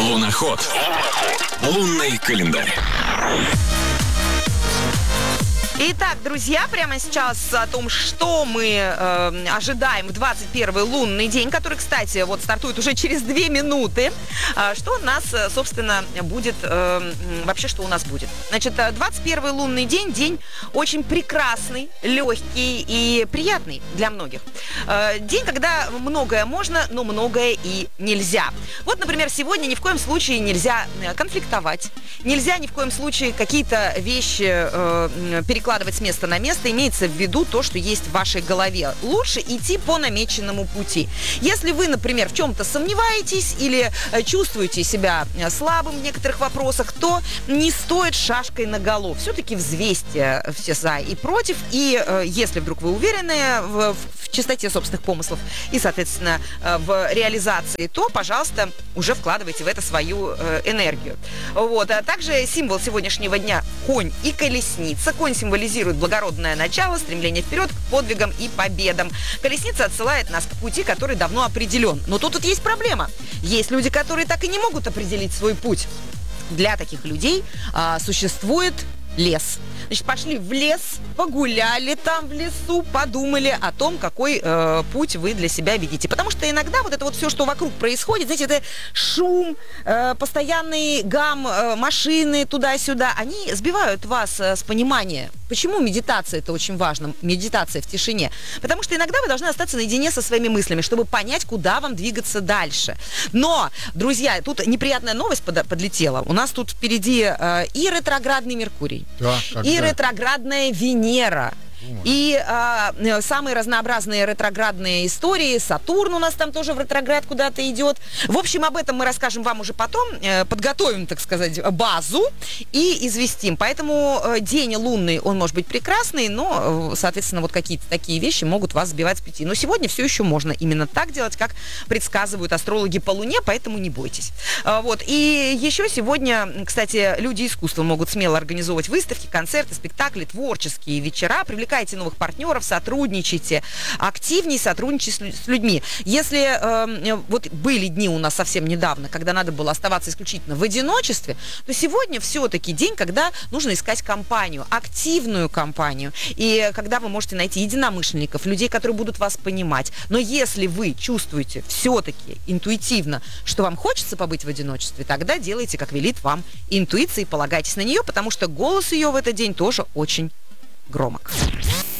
Луноход. Лунный календарь. Итак, друзья, прямо сейчас о том, что мы ожидаем в 21-й лунный день, который, кстати, вот стартует уже через 2 минуты. Что у нас, собственно, будет, вообще, что у нас будет? Значит, 21-й лунный день, день очень прекрасный, легкий и приятный для многих. День, когда многое можно, но многое и нельзя. Вот, например, сегодня ни в коем случае нельзя конфликтовать, нельзя ни в коем случае какие-то вещи перекладывать с места на место, имеется в виду то, что есть в вашей голове. Лучше идти по намеченному пути. Если вы, например, в чем-то сомневаетесь или чувствуете себя слабым в некоторых вопросах, то не стоит шашкой наголо. Все-таки взвесьте все за и против. И если вдруг вы уверены в чистоте собственных помыслов и, соответственно, в реализации, то, пожалуйста, уже вкладывайте в это свою энергию. Вот. А также символ сегодняшнего дня – конь и колесница. Конь символизирует благородное начало, стремление вперед к подвигам и победам. Колесница отсылает нас к пути, который давно определен. Но тут есть проблема. Есть люди, которые так и не могут определить свой путь. Для таких людей существует лес. Значит, пошли в лес, погуляли там в лесу, подумали о том, какой путь вы для себя видите. Потому что иногда вот это вот все, что вокруг происходит, знаете, это шум, постоянный гам, машины туда-сюда, они сбивают вас с понимания. Почему медитация это очень важно? Медитация в тишине. Потому что иногда вы должны остаться наедине со своими мыслями, чтобы понять, куда вам двигаться дальше. Но, друзья, тут неприятная новость подлетела. У нас тут впереди и ретроградный Меркурий, и ретроградная Венера. И самые разнообразные ретроградные истории. Сатурн у нас там тоже в ретроград куда-то идет. В общем, об этом мы расскажем вам уже потом. Подготовим, так сказать, базу и известим. Поэтому день лунный, он может быть прекрасный, но, соответственно, вот какие-то такие вещи могут вас сбивать с пути. Но сегодня все еще можно именно так делать, как предсказывают астрологи по Луне, поэтому не бойтесь. Вот. И еще сегодня, кстати, люди искусства могут смело организовывать выставки, концерты, спектакли, творческие вечера, привлекайте новых партнеров, сотрудничайте, активнее сотрудничайте с людьми. Если вот были дни у нас совсем недавно, когда надо было оставаться исключительно в одиночестве, то сегодня все-таки день, когда нужно искать компанию, активную компанию, и когда вы можете найти единомышленников, людей, которые будут вас понимать. Но если вы чувствуете все-таки интуитивно, что вам хочется побыть в одиночестве, тогда делайте, как велит вам интуиция, и полагайтесь на нее, потому что голос ее в этот день тоже очень громок.